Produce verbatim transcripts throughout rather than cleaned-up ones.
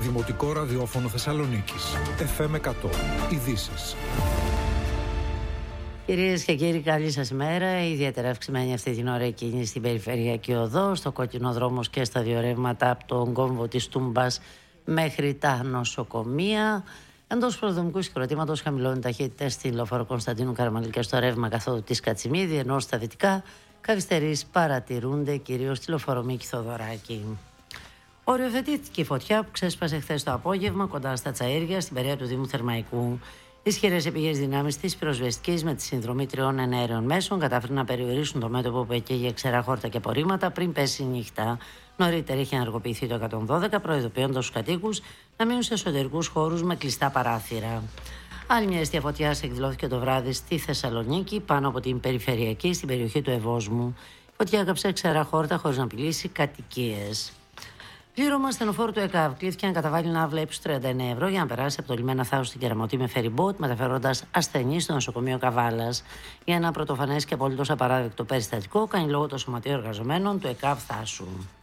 Δημοτικό Ραδιόφωνο Θεσσαλονίκης. εφ εμ εκατό. Ειδήσεις. Κυρίες και κύριοι, καλή σας ημέρα. Ιδιαίτερα αυξημένη αυτή την ώρα η κίνηση στην περιφερειακή οδό, στο κόκκινο δρόμος και στα δύο ρεύματα από τον κόμβο της Τούμπας μέχρι τα νοσοκομεία. Εντός προδρομικού συγκροτήματος χαμηλώνουν ταχύτητες στη λεωφόρο Κωνσταντίνου Καραμαλή και στο ρεύμα καθόδου της Κατσιμίδη, ενώ στα δυτικά καθυστερήσεις παρατηρούνται κυρίως στη λεωφόρο Μίκη Θοδωράκη. Οριοθετήθηκε η φωτιά που ξέσπασε χθες το απόγευμα κοντά στα Τσαΐρια στην περαία του Δήμου Θερμαϊκού. Ισχυρές επιγές δυνάμεις της πυροσβεστικής με τη συνδρομή τριών εναέριων μέσων κατάφεραν να περιορίσουν το μέτωπο που εκαίγε ξερά χόρτα και απορρίμματα πριν πέσει η νύχτα. Νωρίτερα είχε ενεργοποιηθεί το εκατόν δώδεκα, προειδοποιώντας τους κατοίκους να μείνουν σε εσωτερικούς χώρους με κλειστά παράθυρα. Άλλη μια αιστεία φωτιάς εκδηλώθηκε το βράδυ στη Θεσσαλονίκη, πάνω από την περιφερειακή, στην περιοχή του Ευόσμου. Η φωτιά έκαψε ξερά χόρτα χωρίς να απειλήσει κατοικίες. Πλήρωμα ασθενοφόρου του ΕΚΑΒ κλήθηκε να καταβάλει ναύλα ύψους τριάντα εννέα ευρώ για να περάσει από το λιμένα Θάου στην Κεραμωτή με φεριμπότ, μεταφέροντας ασθενείς στο νοσοκομείο Καβάλας. Για ένα πρωτοφανές και απολύτως απαράδεκτο περιστατικό, κάνει λόγο το Σωματείο Εργαζομένων του ΕΚΑΒ Θάσου.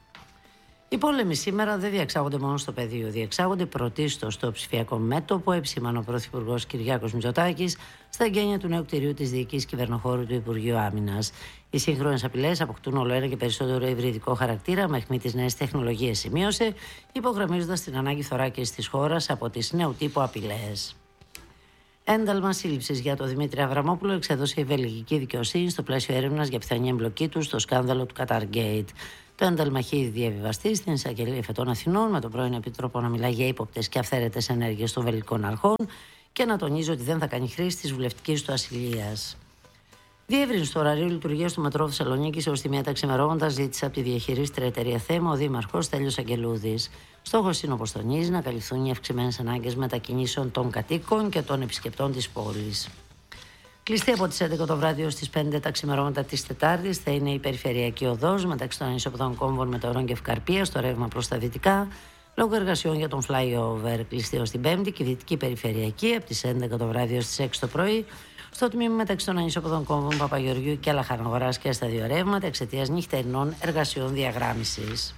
Οι πόλεμοι σήμερα δεν διεξάγονται μόνο στο πεδίο, διεξάγονται πρωτίστως στο ψηφιακό μέτωπο, επισήμανε ο Πρωθυπουργός Κυριάκος Μητσοτάκης στα εγγένεια του νέου κτηρίου της Διοικής Κυβερνοχώρου του Υπουργείου Άμυνας. Οι σύγχρονες απειλές αποκτούν όλο ένα και περισσότερο υβριδικό χαρακτήρα με αιχμή τις νέες τεχνολογίες, σημείωσε, υπογραμμίζοντας την ανάγκη θωράκισης της χώρας από τις νέου τύπου απειλές. Ένταλμα σύλληψης για τον Δημήτρη Αβραμόπουλο εξέδωσε η βελγική δικαιοσύνη στο πλαίσιο έρευνας για πιθανή εμπλοκή του στο σκάνδαλο του Καταργέιτ. Το ένταλμα έχει ήδη διαβιβαστεί στην Εισαγγελία Εφετών Αθηνών, με τον πρώην Επίτροπο να μιλάει για ύποπτες και αυθαίρετες ενέργειες των βελγικών αρχών και να τονίζει ότι δεν θα κάνει χρήση της βουλευτικής του ασυλίας. Διεύρυνση του ωραρίου λειτουργίας του Μετρό Θεσσαλονίκης έως τη μία τα ξημερώματα ζήτησε από τη διαχειρίστρια εταιρεία Θέμα ο Δήμαρχος Στέλιος Αγγελούδης. Στόχος είναι, όπως τονίζει, να καλυφθούν οι αυξημένες ανάγκες μετακινήσεων των κατοίκων και των επισκεπτών της πόλης. Κλειστή από τις έντεκα το βράδυ ως τις πέντε τα ξημερώματα της Τετάρτης θα είναι η περιφερειακή οδός μεταξύ των ανισοποδών κόμβων Μετεωρών και Ευκαρπία στο ρεύμα προς τα δυτικά, λόγω εργασιών για τον flyover. Κλειστή ως την Πέμπτη και η δυτική περιφερειακή από τις έντεκα το βράδυ ως τις έξι το πρωί, στο τμήμα μεταξύ των ανισοποδών κόμβων Παπαγεωργιού και Λαχανογοράς και στα δύο ρεύματα εξαιτίας νυχτερινών εργασιών διαγράμμισης.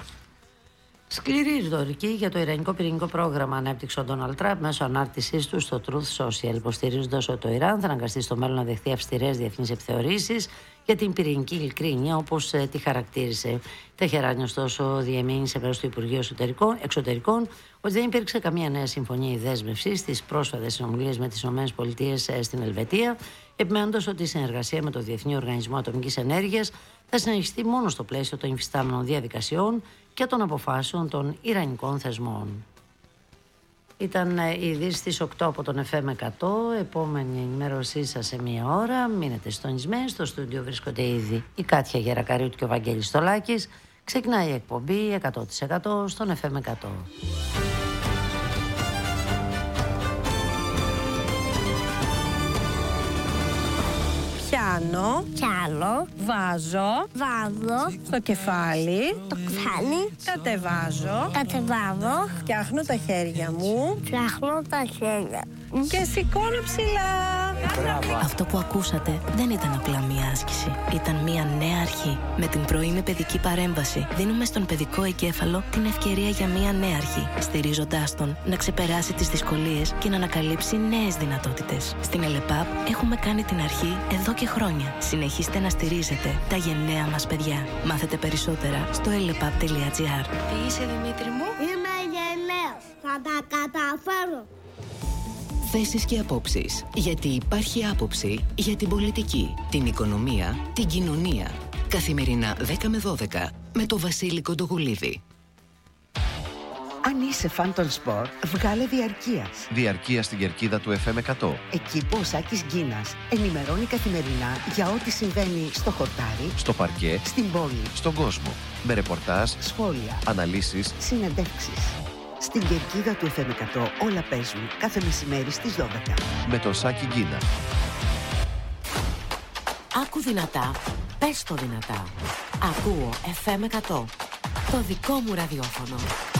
Σκληρή ρητορική για το ιρανικό πυρηνικό πρόγραμμα ανέπτυξε ο Ντόναλντ Τραμπ μέσω ανάρτησής του στο Truth Social, υποστηρίζοντας ότι το Ιράν θα αναγκαστεί στο μέλλον να δεχτεί αυστηρές διεθνείς επιθεωρήσεις για την πυρηνική ειλικρίνεια, όπως ε, τη χαρακτήρισε. Η Τεχεράνη, ωστόσο, διεμήνυσε μέρος του Υπουργείου Εξωτερικών ότι δεν υπήρξε καμία νέα συμφωνία ή δέσμευση στις πρόσφατες συνομιλίες με τις ΗΠΑ στην Ελβετία, επιμένοντας ότι η συνεργασία με το Διεθνή Οργανισμό Ατομικής Ενέργειας θα συνεχιστεί μόνο στο πλαίσιο των υφιστάμενων διαδικασιών και των αποφάσεων των ιρανικών θεσμών. Ήταν η είδηση στις οκτώ από τον εφ εμ εκατό. Επόμενη ενημέρωσή σας σε μία ώρα. Μείνετε συντονισμένοι. Στο στούντιο βρίσκονται ήδη η Κάτια Γερακαρίουτ και ο Βαγγέλης Στολάκης. Ξεκινάει η εκπομπή εκατό τοις εκατό στον εφ εμ εκατό. Πιάνω, Πιάνω, βάζω, βάζω, στο κεφάλι, το κεφάλι, κατεβάζω, κατεβάζω, φτιάχνω τα χέρια μου φτιάχνω τα χέρια και σηκώνω ψηλά. Αυτό που ακούσατε δεν ήταν απλά μία άσκηση. Ήταν μία νέα αρχή. Με την πρωινή παιδική παρέμβαση δίνουμε στον παιδικό εγκέφαλο την ευκαιρία για μία νέα αρχή, στηρίζοντάς τον να ξεπεράσει τις δυσκολίες και να ανακαλύψει νέες δυνατότητες. Στην ΕΛΕΠΑΠ έχουμε κάνει την αρχή εδώ και χρόνια. Συνεχίστε να στηρίζετε τα γενναία μας παιδιά. Μάθετε περισσότερα στο ελεπαπ τελεία τζι άρ. Τι είσαι, Δημήτρη μου? Είμαι γενναίος, θα τα καταφέρω. Θέσεις και απόψεις. Γιατί υπάρχει άποψη για την πολιτική, την οικονομία, την κοινωνία. Καθημερινά δέκα με δώδεκα με το Βασίλη Κοντογουλίδη. Αν είσαι φαν των σπορ, βγάλε διαρκείας. Διαρκεία στην κερκίδα του εφ εμ εκατό. Εκεί που ο Σάκης Γκίνας ενημερώνει καθημερινά για ό,τι συμβαίνει στο χορτάρι, Στο παρκέ, στην πόλη, στον κόσμο. Με ρεπορτάζ, σχόλια, αναλύσεις, συνεντεύξεις. Στην κερκίδα του εφ εμ εκατό όλα παίζουν κάθε μεσημέρι στις δώδεκα. με τον Σάκη Γκίνα. Άκου δυνατά, πες το δυνατά. Ακούω εφ εμ εκατό, το δικό μου ραδιόφωνο.